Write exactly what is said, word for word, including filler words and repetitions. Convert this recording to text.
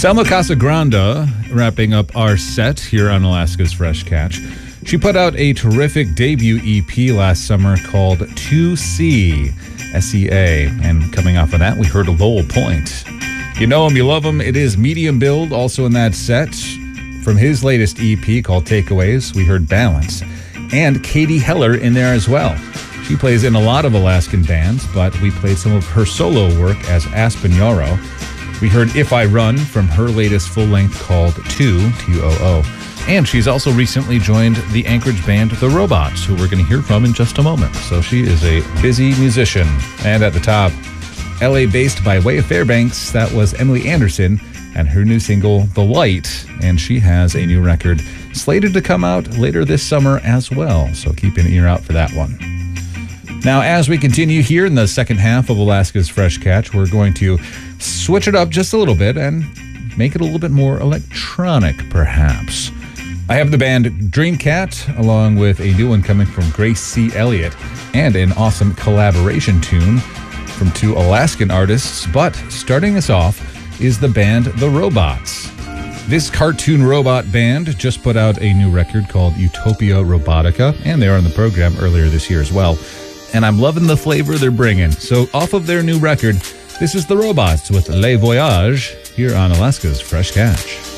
Selma Casagrande wrapping up our set here on Alaska's Fresh Catch. She put out a terrific debut E P last summer called two C, S E A. And coming off of that, we heard Lowell Point. You know him, you love him. It is Medium Build, also in that set. From his latest E P called Takeaways, we heard Balance. And Katie Heller in there as well. She plays in a lot of Alaskan bands, but we played some of her solo work as Aspen Yarrow. We heard If I Run from her latest full-length called two, T O O. And she's also recently joined the Anchorage band The Robots, who we're going to hear from in just a moment. So she is a busy musician. And at the top, L A-based by way of Fairbanks, that was Emily Anderson and her new single, The Light. And she has a new record slated to come out later this summer as well. So keep an ear out for that one. Now, as we continue here in the second half of Alaska's Fresh Catch, we're going to switch it up just a little bit and make it a little bit more electronic, perhaps. I have the band Dreamcat, along with a new one coming from Grace C. Elliott, and an awesome collaboration tune from two Alaskan artists. But starting us off is the band The Robots. This cartoon robot band just put out a new record called Utopia Robotica, and they were on the program earlier this year as well. And I'm loving the flavor they're bringing. So off of their new record, this is The Robots with Le Voyage here on Alaska's Fresh Catch.